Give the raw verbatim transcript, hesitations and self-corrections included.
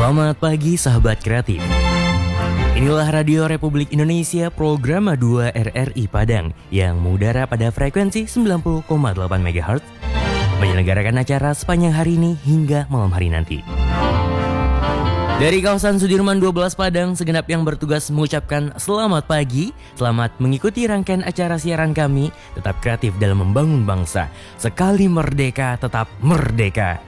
Selamat pagi sahabat kreatif. Inilah Radio Republik Indonesia program dua R R I Padang yang mengudara pada frekuensi sembilan puluh koma delapan megahertz, menyelenggarakan acara sepanjang hari ini hingga malam hari nanti. Dari kawasan Sudirman dua belas Padang, segenap yang bertugas mengucapkan selamat pagi, selamat mengikuti rangkaian acara siaran kami, tetap kreatif dalam membangun bangsa. Sekali merdeka, tetap merdeka.